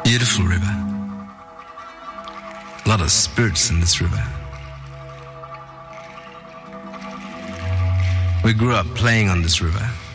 Beautiful river. A lot of spirits in this river. We grew up playing on this river.